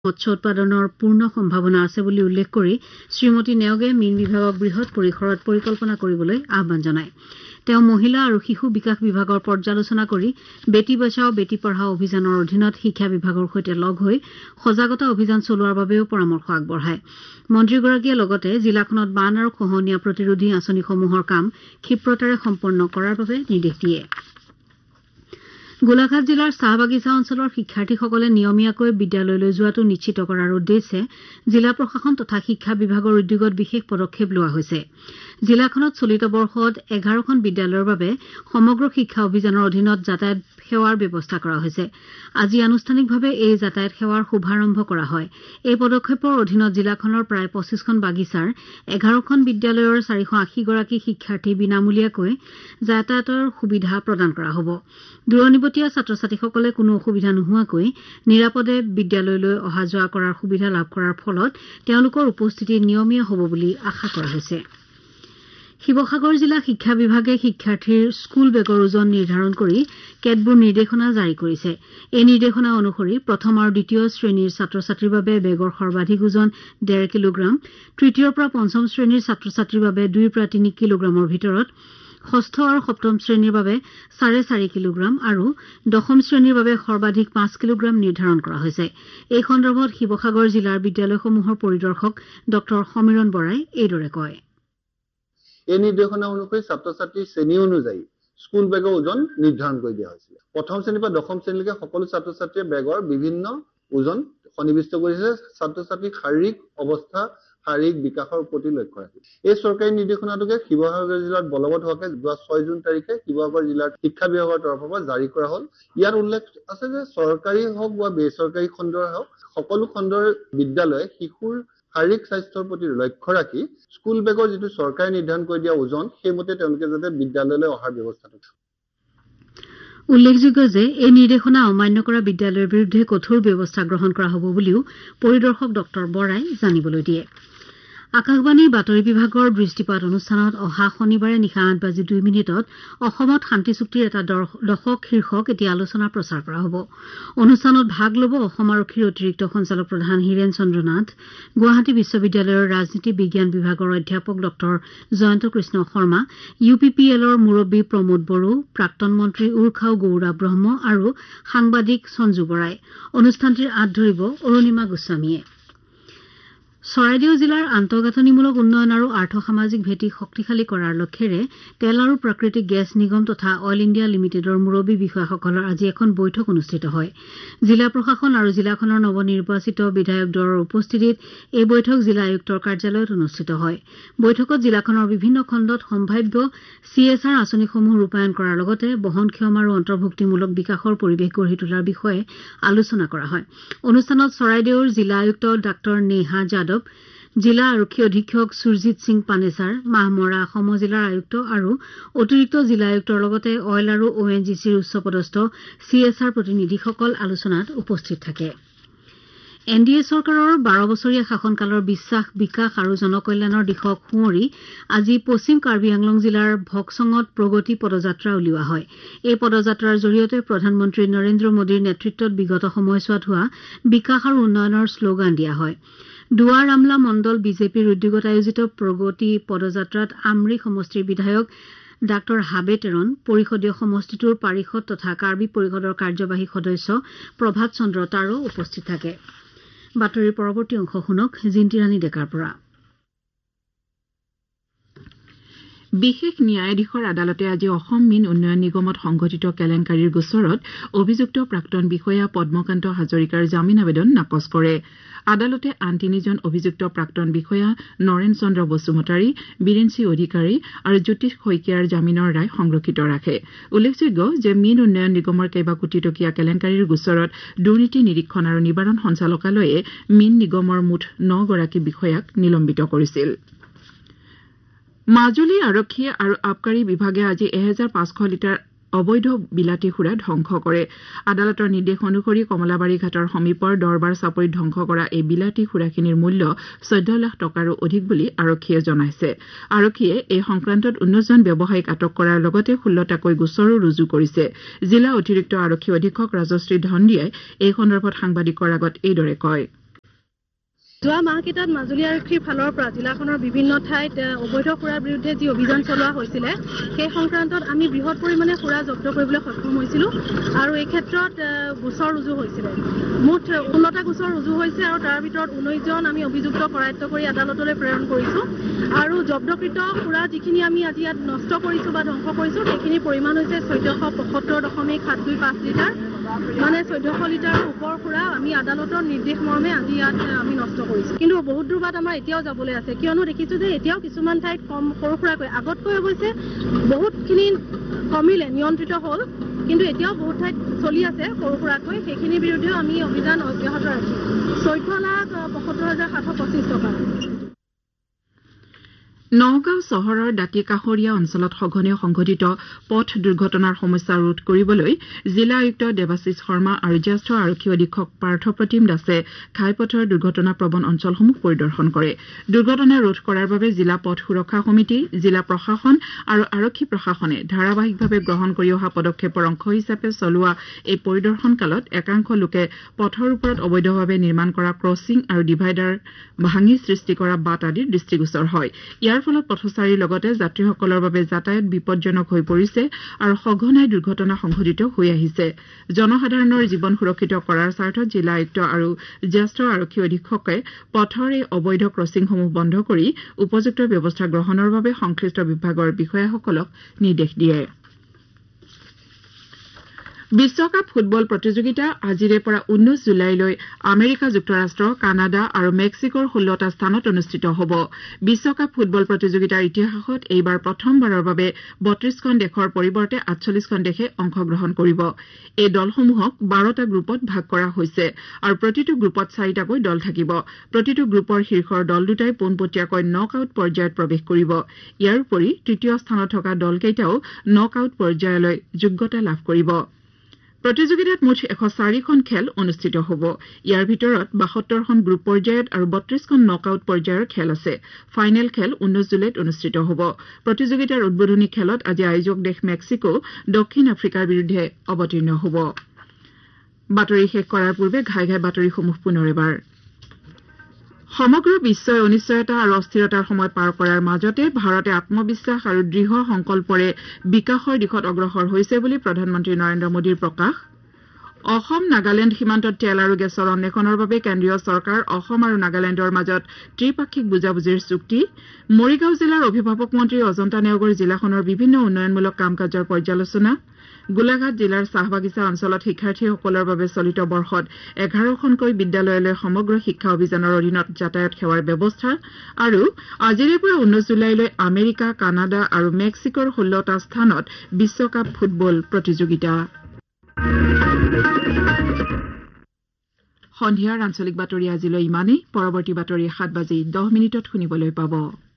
মৎস্য উৎপাদনৰ পূৰ্ণ সম্ভাৱনা আছে বুলি উল্লেখ কৰি শ্ৰীমতী নেওগে মীন বিভাগক বৃহৎ পৰিসৰত পৰিকল্পনা কৰিবলৈ আহ্বান জনায়। তেওঁ মহিলা আৰু শিশু বিকাশ বিভাগৰ পৰ্যালোচনা কৰি বেটি বচাও বেটি পঢ়াও অভিযানৰ অধীনত শিক্ষা বিভাগৰ সৈতে লগ হৈ সজাগতা অভিযান চলোৱাৰ বাবেও পৰামৰ্শ আগবঢ়ায়। মন্ত্ৰীগৰাকীয়ে লগতে জিলাখনত বান আৰু খহনীয়া প্ৰতিৰোধী আঁচনিসমূহৰ কাম ক্ষীপ্ৰতাৰে সম্পন্ন কৰাৰ বাবে নিৰ্দেশ দিয়ে। গোলাঘাট জিলাৰ চাহ বাগিচা অঞ্চলৰ শিক্ষাৰ্থীসকলে নিয়মীয়াকৈ বিদ্যালয়লৈ যোৱাটো নিশ্চিত কৰাৰ উদ্দেশ্যে জিলা প্ৰশাসন তথা শিক্ষা বিভাগৰ উদ্যোগত বিশেষ পদক্ষেপ লোৱা হৈছে। জিলাখনত চলিত বৰ্ষত 11খন বিদ্যালয়ৰ বাবে সমগ্ৰ শিক্ষা অভিযানৰ অধীনত যাতায়াত সেৱাৰ ব্যৱস্থা কৰা হৈছে। আজি আনুষ্ঠানিকভাৱে এই যাতায়াত সেৱাৰ শুভাৰম্ভ কৰা হয়। এই পদক্ষেপৰ অধীনত জিলাখনৰ প্ৰায় 25খন বাগিচাৰ 11খন বিদ্যালয়ৰ 480 গৰাকী শিক্ষাৰ্থী বিনামূলীয়াকৈ যাতায়াতৰ সুবিধা প্ৰদান কৰা হ'ব। দূৰণিবতীয়া ছাত্ৰ ছাত্ৰীসকলে কোনো অসুবিধা নোহোৱাকৈ নিৰাপদে বিদ্যালয়লৈ অহা যোৱা কৰাৰ সুবিধা লাভ কৰাৰ ফলত তেওঁলোকৰ উপস্থিতি নিয়মীয়া হ'ব বুলি আশা কৰা হৈছে। শিৱসাগৰ জিলা শিক্ষা বিভাগে শিক্ষাৰ্থীৰ স্কুল বেগৰ ওজন নিৰ্ধাৰণ কৰি কেতবোৰ নিৰ্দেশনা জাৰি কৰিছে। এই নিৰ্দেশনা অনুসৰি প্ৰথম আৰু দ্বিতীয় শ্ৰেণীৰ ছাত্ৰ ছাত্ৰীৰ বাবে বেগৰ সৰ্বাধিক ওজন 1.5 কিলোগ্ৰাম, তৃতীয়ৰ পৰা পঞ্চম শ্ৰেণীৰ ছাত্ৰ ছাত্ৰীৰ বাবে 2 পৰা 3 কিলোগ্ৰামৰ ভিতৰত, ষষ্ঠ আৰু সপ্তম শ্ৰেণীৰ বাবে 4.5 কিলোগ্ৰাম আৰু দশম শ্ৰেণীৰ বাবে সৰ্বাধিক 5 কিলোগ্ৰাম নিৰ্ধাৰণ কৰা হৈছে। এই সন্দৰ্ভত শিৱসাগৰ জিলাৰ বিদ্যালয়সমূহৰ পৰিদৰ্শক ড সমীৰণ বৰাই এইদৰে কয়। এই নিৰ্দেশনা অনুসৰি ছাত্ৰ ছাত্ৰীৰ শ্ৰেণী অনুযায়ী স্কুল বেগৰ ওজন নিৰ্ধাৰণ কৰি দিয়া হৈছিল। প্ৰথম শ্ৰেণীৰ পৰা দশম শ্ৰেণীলৈকে সকলো ছাত্ৰ ছাত্ৰীয়ে বেগৰ বিভিন্ন ওজন সন্নিৱিষ্ট কৰিছে ছাত্ৰ ছাত্ৰীৰ শাৰীৰিক অৱস্থা শাৰীৰিক বিকাশৰ প্ৰতি লক্ষ্য ৰাখি। এই চৰকাৰী নিৰ্দেশনাটোকে শিৱসাগৰ জিলাত বলবৎ হোৱাকে যোৱা 6 জুন তাৰিখে শিৱসাগৰ জিলাৰ শিক্ষা বিভাগৰ তৰফৰ পৰা জাৰি কৰা হ'ল। ইয়াত উল্লেখ আছে যে চৰকাৰী হওক বা বেচৰকাৰী খণ্ডৰ হওক সকলো খণ্ডৰ বিদ্যালয়ে শিশুৰ শাৰীৰিক স্বাস্থ্যৰ প্ৰতি লক্ষ্য ৰাখি স্কুল বেগৰ যিটো চৰকাৰে নিৰ্ধাৰণ কৰি দিয়া ওজন সেইমতে তেওঁলোকে যাতে বিদ্যালয়লৈ অহাৰ ব্যৱস্থাটো। উল্লেখযোগ্য যে এই নিৰ্দেশনা অমান্য কৰা বিদ্যালয়ৰ বিৰুদ্ধে কঠোৰ ব্যৱস্থা গ্ৰহণ কৰা হ'ব বুলিও পৰিদৰ্শক ড বৰাই জানিবলৈ দিয়ে। আকাশবাণীৰ বাতৰি বিভাগৰ দৃষ্টিপাত অনুষ্ঠানত অহা শনিবাৰে নিশা 8:02 অসমত শান্তি চুক্তিৰ এটা দশক শীৰ্ষক এটি আলোচনা প্ৰচাৰ কৰা হ'ব। অনুষ্ঠানত ভাগ ল'ব অসম আৰক্ষীৰ অতিৰিক্ত সঞ্চালক প্ৰধান হীৰেন চন্দ্ৰ নাথ, গুৱাহাটী বিশ্ববিদ্যালয়ৰ ৰাজনীতি বিজ্ঞান বিভাগৰ অধ্যাপক ড জয়ন্ত কৃষ্ণ শৰ্মা, UPPLৰ মুৰব্বী প্ৰমোদ বড়ো, প্ৰাক্তন মন্ত্ৰী উৰ্খাও গৌৰা ব্ৰহ্ম আৰু সাংবাদিক সঞ্জু বৰাই। অনুষ্ঠানটিৰ আঁত ধৰিব অৰুণিমা গোস্বামীয়ে। চৰাইদেউ জিলাৰ আন্তঃগাঁথনিমূলক উন্নয়ন আৰু আৰ্থ-সামাজিক ভেটি শক্তিশালী কৰাৰ লক্ষ্যৰে তেল আৰু প্ৰাকৃতিক গেছ নিগম তথা অইল ইণ্ডিয়া লিমিটেডৰ মুৰব্বী বিষয়াসকলৰ আজি এখন বৈঠক অনুষ্ঠিত হয়। জিলা প্ৰশাসন আৰু জিলাখনৰ নৱনিৰ্বাচিত বিধায়ক দলৰ উপস্থিতিত এই বৈঠক জিলা আয়ুক্তৰ কাৰ্যালয়ত অনুষ্ঠিত হয়। বৈঠকত জিলাখনৰ বিভিন্ন খণ্ডত সম্ভাৱ্য CSR আঁচনিসমূহ ৰূপায়ণ কৰাৰ লগতে বহনক্ষম আৰু অন্তৰ্ভুক্তিমূলক বিকাশৰ পৰিৱেশ গঢ়ি তোলাৰ বিষয়ে আলোচনা কৰা হয়। অনুষ্ঠানত চৰাইদেউৰ জিলা আয়ুক্ত ডাঃ নেহা যাদৱ, জিলা আৰক্ষী অধীক্ষক সুৰজিৎ সিং পানেছাৰ, মাহমৰা সমজিলাৰ আয়ুক্ত আৰু অতিৰিক্ত জিলা আয়ুক্তৰ লগতে অইল আৰু ONGCৰ উচ্চপদস্থ CSR প্ৰতিনিধিসকল আলোচনাত উপস্থিত থাকে। NDA চৰকাৰৰ 12 বছৰীয়া শাসনকালৰ বিশ্বাস, বিকাশ আৰু জনকল্যাণৰ দিশক সুঁৱৰি আজি পশ্চিম কাৰ্বি আংলং জিলাৰ ভকচঙত প্ৰগতি পদযাত্ৰা উলিওৱা হয়। এই পদযাত্ৰাৰ জৰিয়তে প্ৰধানমন্ত্ৰী নৰেন্দ্ৰ মোদীৰ নেতৃত্বত বিগত সময়ছোৱাত হোৱা বিকাশ আৰু উন্নয়নৰ শ্লোগান দিয়া হয়। দুৱাৰ আমলা মণ্ডল বিজেপিৰ উদ্যোগত আয়োজিত প্ৰগতি পদযাত্ৰাত আমৰি সমষ্টিৰ বিধায়ক ডাঃ হাবে তেৰণ, পৰিষদীয় সমষ্টিটোৰ পাৰিষদ তথা কাৰ্বি পৰিষদৰ কাৰ্যবাহী সদস্য প্ৰভাত চন্দ্ৰ তাৰো উপস্থিত থাকে। বাতৰিৰ পৰৱৰ্তী অংশ শুনক জিন্তিৰাণী ডেকাৰ পৰা। বিশেষ ন্যায়াধীশৰ আদালতে আজি অসম মীন উন্নয়ন নিগমত সংঘটিত কেলেংকাৰীৰ গোচৰত অভিযুক্ত প্ৰাক্তন বিষয়া পদ্মকান্ত হাজৰিকাৰ জামিন আবেদন নাকচ কৰে। আদালতে আন 3জন অভিযুক্ত প্ৰাক্তন বিষয়া নৰেন চন্দ্ৰ বসুমতাৰী, বীৰেন চি অধিকাৰী আৰু জ্যোতিষ শইকীয়াৰ জামিনৰ ৰায় সংৰক্ষিত ৰাখে। উল্লেখযোগ্য যে মীন উন্নয়ন নিগমৰ কেইবা কোটি টকীয়া কেলেংকাৰীৰ গোচৰত দুৰ্নীতি নিৰীক্ষণ আৰু নিবাৰণ সঞ্চালকালয়ে মীন নিগমৰ মুঠ 9 গৰাকী বিষয়াক নিলম্বিত কৰিছিল। মাজুলী আৰক্ষী আৰু আবকাৰী বিভাগে আজি 1500 লিটাৰ অবৈধ বিলাতী সুৰা ধ্বংস কৰে। আদালতৰ নিৰ্দেশ অনুসৰি কমলাবাৰী ঘাটৰ সমীপৰ দৰবাৰ চাপৰিত ধ্বংস কৰা এই বিলাতী সুৰাখিনিৰ মূল্য 14 লাখ টকাৰো অধিক বুলি আৰক্ষীয়ে জনাইছে। আৰক্ষীয়ে এই সংক্ৰান্তত 19 জন ব্যৱসায়ীক আটক কৰাৰ লগতে 16টাকৈ গোচৰো ৰুজু কৰিছে। জিলা অতিৰিক্ত আৰক্ষী অধীক্ষক ৰাজশ্ৰী ধণ্ডিয়াই এই সন্দৰ্ভত সাংবাদিকৰ আগত এইদৰে কয়। যোৱা মাহকেইটাত মাজুলী আৰক্ষীৰ ফালৰ পৰা জিলাখনৰ বিভিন্ন ঠাইত অবৈধ সুৰাৰ বিৰুদ্ধে যি অভিযান চলোৱা হৈছিলে সেই সংক্ৰান্তত আমি বৃহৎ পৰিমাণে সুৰা জব্দ কৰিবলৈ সক্ষম হৈছিলোঁ আৰু এই ক্ষেত্ৰত গোচৰ ৰুজু হৈছিলে মুঠ 16টা গোচৰ ৰুজু হৈছে আৰু তাৰ ভিতৰত 19 জন আমি অভিযুক্ত কৰায়ত্ব কৰি আদালতলৈ প্ৰেৰণ কৰিছোঁ আৰু জব্দকৃত সুৰা যিখিনি আমি আজি ইয়াত নষ্ট কৰিছোঁ বা ধ্বংস কৰিছোঁ সেইখিনিৰ পৰিমাণ হৈছে 1475.725 লিটাৰ মানে 1400 লিটাৰৰ ওপৰ সুৰা আমি আদালতৰ নিৰ্দেশ মৰ্মে আজি ইয়াত আমি নষ্ট কৰিছোঁ কিন্তু বহুত দূৰ বাট আমাৰ এতিয়াও যাবলৈ আছে কিয়নো দেখিছোঁ যে এতিয়াও কিছুমান ঠাইত কম সৰু সুৰাকৈ আগতকৈ অৱশ্যে বহুতখিনি কমিলে নিয়ন্ত্ৰিত হ'ল কিন্তু এতিয়াও বহুত ঠাইত চলি আছে সৰু সুৰাকৈ সেইখিনিৰ বিৰুদ্ধেও আমি অভিযান অব্যাহত ৰাখিছোঁ 14,75,725 টকা নগাঁও চহৰৰ দাঁতি কাষৰীয়া অঞ্চলত সঘনে সংঘটিত পথ দুৰ্ঘটনাৰ সমস্যা ৰোধ কৰিবলৈ জিলা আয়ুক্ত দেৱাশিষ শৰ্মা আৰু জ্যেষ্ঠ আৰক্ষী অধীক্ষক পাৰ্থপ্ৰতিম দাসে ঘাইপথৰ দুৰ্ঘটনা প্ৰবণ অঞ্চলসমূহ পৰিদৰ্শন কৰে দুৰ্ঘটনা ৰোধ কৰাৰ বাবে জিলা পথ সুৰক্ষা সমিতি জিলা প্ৰশাসন আৰু আৰক্ষী প্ৰশাসনে ধাৰাবাহিকভাৱে গ্ৰহণ কৰি অহা পদক্ষেপৰ অংশ হিচাপে চলোৱা এই পৰিদৰ্শন কালত একাংশ লোকে পথৰ ওপৰত অবৈধভাৱে নিৰ্মাণ কৰা ক্ৰছিং আৰু ডিভাইডাৰ ভাঙি সৃষ্টি কৰা বাট আদিৰ দৃষ্টিগোচৰ হয় ইয়াৰ ফলত পথচাৰীৰ লগতে যাত্ৰীসকলৰ বাবে যাতায়াত বিপদজনক হৈ পৰিছে আৰু সঘনাই দুৰ্ঘটনা সংঘটিত হৈ আহিছে জনসাধাৰণৰ জীৱন সুৰক্ষিত কৰাৰ স্বাৰ্থত জিলা আয়ুক্ত আৰু জ্যেষ্ঠ আৰক্ষী অধীক্ষকে পথৰ এই অবৈধ ক্ৰছিংসমূহ বন্ধ কৰি উপযুক্ত ব্যৱস্থা গ্ৰহণৰ বাবে সংশ্লিষ্ট বিভাগৰ বিষয়াসকলক নিৰ্দেশ দিয়ে বিশ্বকাপ ফুটবল প্ৰতিযোগিতা আজিৰে পৰা 19 জুলাইলৈ আমেৰিকা যুক্তৰাষ্ট্ৰ কানাডা আৰু মেক্সিকোৰ 16টা স্থানত অনুষ্ঠিত হ'ব বিশ্বকাপ ফুটবল প্ৰতিযোগিতাৰ ইতিহাসত এইবাৰ প্ৰথমবাৰৰ বাবে 32খন দেশৰ পৰিৱৰ্তে 48খন দেশে অংশগ্ৰহণ কৰিব এই দলসমূহক 12টা গ্ৰুপত ভাগ কৰা হৈছে আৰু প্ৰতিটো গ্ৰুপত 4টাকৈ দল থাকিব প্ৰতিটো গ্ৰুপৰ শীৰ্ষৰ দল দুটাই পোনপটীয়াকৈ নক আউট পৰ্যায়ত প্ৰৱেশ কৰিব ইয়াৰ উপৰি তৃতীয় স্থানত থকা দলকেইটাও নক আউট পৰ্যায়লৈ যোগ্যতা লাভ কৰিব প্ৰতিযোগিতাত মুঠ 104খন খেল অনুষ্ঠিত হ'ব ইয়াৰ ভিতৰত 72খন গ্ৰুপ পৰ্যায়ত আৰু 32খন নক আউট পৰ্যায়ৰ খেল আছে ফাইনেল খেল 19 জুলাইত অনুষ্ঠিত হ'ব প্ৰতিযোগিতাৰ উদ্বোধনী খেলত আজি আয়োজক দেশ মেক্সিকো দক্ষিণ আফ্ৰিকাৰ বিৰুদ্ধে অৱতীৰ্ণ হ'ব বাতৰি শেষ কৰাৰ পূৰ্বে ঘাই ঘাই বাতৰিসমূহ পুনৰ এবাৰ সমগ্ৰ বিশ্বই অনিশ্চয়তা আৰু অস্থিৰতাৰ সময় পাৰ কৰাৰ মাজতে ভাৰতে আত্মবিশ্বাস আৰু দৃঢ় সংকল্পৰে বিকাশৰ দিশত অগ্ৰসৰ হৈছে বুলি প্ৰধানমন্ত্ৰী নৰেন্দ্ৰ মোদীৰ প্ৰকাশ অসম নাগালেণ্ড সীমান্তত তেল আৰু গেছৰ অন্বেষণৰ বাবে কেন্দ্ৰীয় চৰকাৰ অসম আৰু নাগালেণ্ডৰ মাজত ত্ৰিপাক্ষিক বুজাবুজিৰ চুক্তি মৰিগাঁও জিলাৰ অভিভাৱক মন্ত্ৰী অজন্তা নেওগৰ জিলাখনৰ বিভিন্ন উন্নয়নমূলক কাম কাজৰ পৰ্যালোচনা গোলাঘাট জিলাৰ চাহবাগিচা অঞ্চলত শিক্ষাৰ্থীসকলৰ বাবে চলিত বৰ্ষত 11খনকৈ বিদ্যালয়লৈ সমগ্ৰ শিক্ষা অভিযানৰ অধীনত যাতায়াত সেৱাৰ ব্যৱস্থা আৰু আজিৰে পৰা 19 জুলাইলৈ আমেৰিকা কানাডা আৰু মেক্সিকোৰ 16টা স্থানত বিশ্বকাপ ফুটবল প্ৰতিযোগিতা সন্ধিয়াৰ আঞ্চলিক বাতৰি আজিলৈ ইমানেই পৰৱৰ্তী বাতৰি 7:10 শুনিবলৈ পাব